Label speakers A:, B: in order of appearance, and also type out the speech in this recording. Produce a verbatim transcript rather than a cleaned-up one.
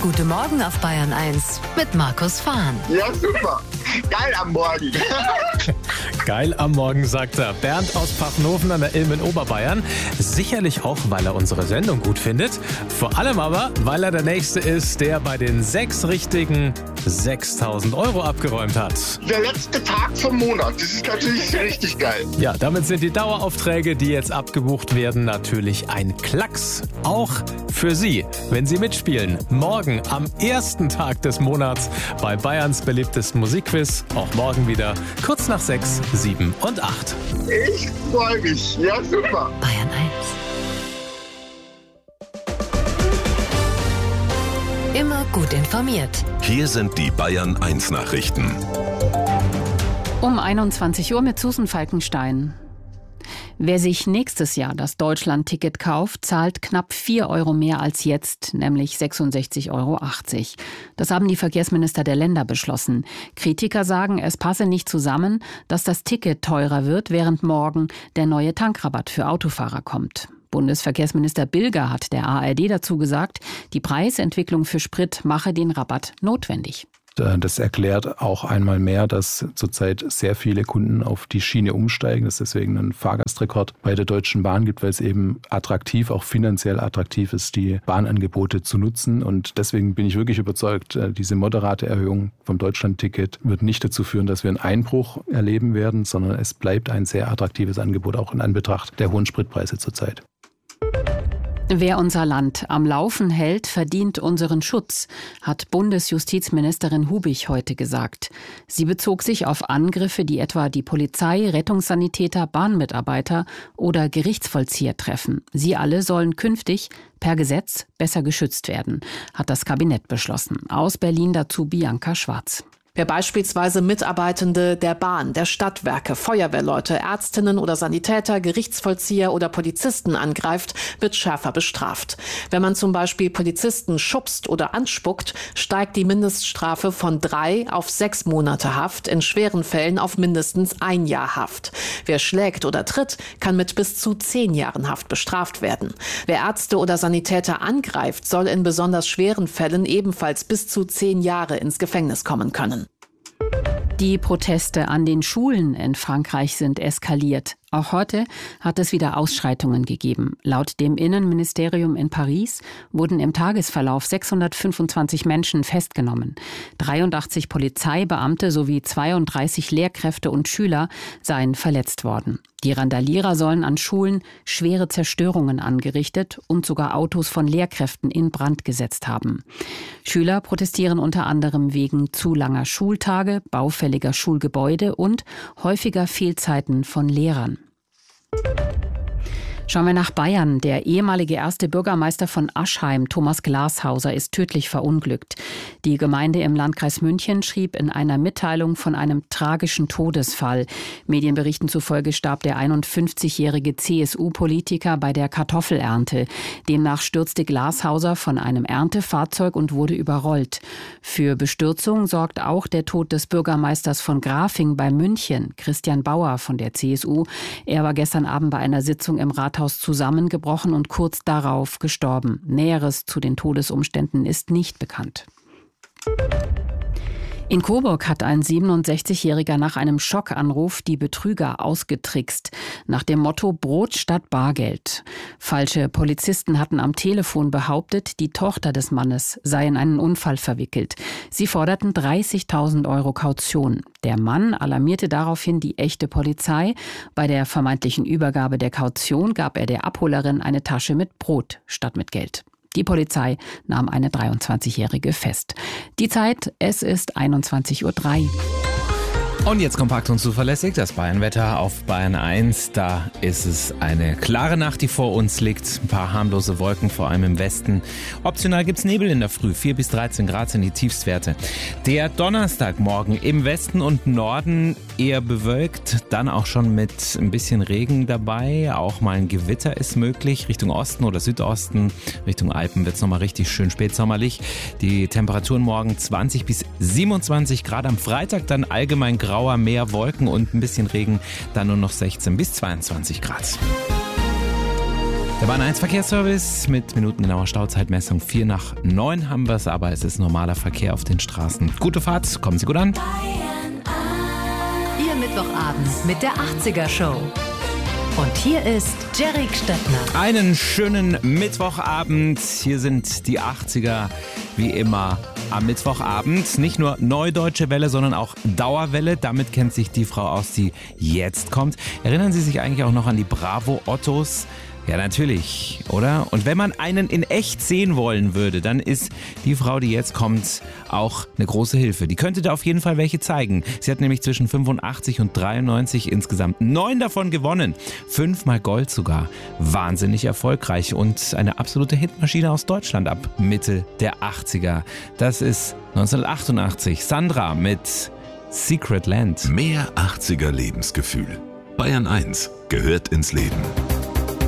A: Guten Morgen auf Bayern eins mit Markus Fahn.
B: Ja, super. Geil am Morgen.
C: Geil am Morgen, sagt er. Bernd aus Pfaffenhofen an der Ilm in Oberbayern. Sicherlich auch, weil er unsere Sendung gut findet. Vor allem aber, weil er der Nächste ist, der bei den sechs richtigen sechstausend Euro abgeräumt hat.
B: Der letzte Tag vom Monat. Das ist natürlich richtig geil.
C: Ja, damit sind die Daueraufträge, die jetzt abgebucht werden, natürlich ein Klacks. Auch für Sie, wenn Sie mitspielen. Morgen am ersten Tag des Monats bei Bayerns beliebtesten Musikquiz. Auch morgen wieder kurz nach sechs, sieben und acht.
B: Ich freue mich. Ja, super.
A: Bayern eins. Immer gut informiert.
D: Hier sind die Bayern eins Nachrichten.
E: Um einundzwanzig Uhr mit Susan Falkenstein. Wer sich nächstes Jahr das Deutschland-Ticket kauft, zahlt knapp vier Euro mehr als jetzt, nämlich sechsundsechzig Euro achtzig. Das haben die Verkehrsminister der Länder beschlossen. Kritiker sagen, es passe nicht zusammen, dass das Ticket teurer wird, während morgen der neue Tankrabatt für Autofahrer kommt. Bundesverkehrsminister Bilger hat der A R D dazu gesagt, die Preisentwicklung für Sprit mache den Rabatt notwendig.
F: Das erklärt auch einmal mehr, dass zurzeit sehr viele Kunden auf die Schiene umsteigen. Dass es deswegen einen Fahrgastrekord bei der Deutschen Bahn gibt, weil es eben attraktiv, auch finanziell attraktiv ist, die Bahnangebote zu nutzen. Und deswegen bin ich wirklich überzeugt, diese moderate Erhöhung vom Deutschlandticket wird nicht dazu führen, dass wir einen Einbruch erleben werden, sondern es bleibt ein sehr attraktives Angebot, auch in Anbetracht der hohen Spritpreise zurzeit.
E: Wer unser Land am Laufen hält, verdient unseren Schutz, hat Bundesjustizministerin Hubich heute gesagt. Sie bezog sich auf Angriffe, die etwa die Polizei, Rettungssanitäter, Bahnmitarbeiter oder Gerichtsvollzieher treffen. Sie alle sollen künftig per Gesetz besser geschützt werden, hat das Kabinett beschlossen. Aus Berlin dazu Bianca Schwarz.
G: Wer beispielsweise Mitarbeitende der Bahn, der Stadtwerke, Feuerwehrleute, Ärztinnen oder Sanitäter, Gerichtsvollzieher oder Polizisten angreift, wird schärfer bestraft. Wenn man zum Beispiel Polizisten schubst oder anspuckt, steigt die Mindeststrafe von drei auf sechs Monate Haft, in schweren Fällen auf mindestens ein Jahr Haft. Wer schlägt oder tritt, kann mit bis zu zehn Jahren Haft bestraft werden. Wer Ärzte oder Sanitäter angreift, soll in besonders schweren Fällen ebenfalls bis zu zehn Jahre ins Gefängnis kommen können.
E: Die Proteste an den Schulen in Frankreich sind eskaliert. Auch heute hat es wieder Ausschreitungen gegeben. Laut dem Innenministerium in Paris wurden im Tagesverlauf sechshundertfünfundzwanzig Menschen festgenommen. dreiundachtzig Polizeibeamte sowie zweiunddreißig Lehrkräfte und Schüler seien verletzt worden. Die Randalierer sollen an Schulen schwere Zerstörungen angerichtet und sogar Autos von Lehrkräften in Brand gesetzt haben. Schüler protestieren unter anderem wegen zu langer Schultage, baufälliger Schulgebäude und häufiger Fehlzeiten von Lehrern. Schauen wir nach Bayern. Der ehemalige erste Bürgermeister von Aschheim, Thomas Glashauser, ist tödlich verunglückt. Die Gemeinde im Landkreis München schrieb in einer Mitteilung von einem tragischen Todesfall. Medienberichten zufolge starb der einundfünfzigjährige C S U-Politiker bei der Kartoffelernte. Demnach stürzte Glashauser von einem Erntefahrzeug und wurde überrollt. Für Bestürzung sorgt auch der Tod des Bürgermeisters von Grafing bei München, Christian Bauer von der C S U. Er war gestern Abend bei einer Sitzung im Rathaus zusammengebrochen und kurz darauf gestorben. Näheres zu den Todesumständen ist nicht bekannt. In Coburg hat ein siebenundsechzigjähriger nach einem Schockanruf die Betrüger ausgetrickst. Nach dem Motto Brot statt Bargeld. Falsche Polizisten hatten am Telefon behauptet, die Tochter des Mannes sei in einen Unfall verwickelt. Sie forderten dreißigtausend Euro Kaution. Der Mann alarmierte daraufhin die echte Polizei. Bei der vermeintlichen Übergabe der Kaution gab er der Abholerin eine Tasche mit Brot statt mit Geld. Die Polizei nahm eine dreiundzwanzigjährige fest. Die Zeit, es ist einundzwanzig Uhr drei.
H: Und jetzt kompakt und zuverlässig das Bayernwetter auf Bayern eins. Da ist es eine klare Nacht, die vor uns liegt. Ein paar harmlose Wolken, vor allem im Westen. Optional gibt's Nebel in der Früh. vier bis dreizehn Grad sind die Tiefstwerte. Der Donnerstagmorgen im Westen und Norden eher bewölkt. Dann auch schon mit ein bisschen Regen dabei. Auch mal ein Gewitter ist möglich. Richtung Osten oder Südosten. Richtung Alpen wird's nochmal richtig schön spätsommerlich. Die Temperaturen morgen zwanzig bis siebenundzwanzig Grad. Am Freitag dann allgemein grau. Grauer, mehr Wolken und ein bisschen Regen, dann nur noch sechzehn bis zweiundzwanzig Grad. Der Bahn eins Verkehrsservice mit minutengenauer Stauzeitmessung. vier nach neun haben wir es, aber es ist normaler Verkehr auf den Straßen. Gute Fahrt, kommen Sie gut an.
A: Ihr Mittwochabend mit der achtziger Show. Und hier ist Jerry Stöttner.
H: Einen schönen Mittwochabend. Hier sind die achtziger wie immer am Mittwochabend. Nicht nur Neudeutsche Welle, sondern auch Dauerwelle. Damit kennt sich die Frau aus, die jetzt kommt. Erinnern Sie sich eigentlich auch noch an die Bravo Ottos? Ja, natürlich, oder? Und wenn man einen in echt sehen wollen würde, dann ist die Frau, die jetzt kommt, auch eine große Hilfe. Die könnte da auf jeden Fall welche zeigen. Sie hat nämlich zwischen fünfundachtzig und dreiundneunzig insgesamt neun davon gewonnen. Fünfmal Gold sogar. Wahnsinnig erfolgreich und eine absolute Hitmaschine aus Deutschland ab Mitte der achtziger. Das ist neunzehnhundertachtundachtzig. Sandra mit Secret Land.
D: Mehr achtziger Lebensgefühl. Bayern eins gehört ins Leben.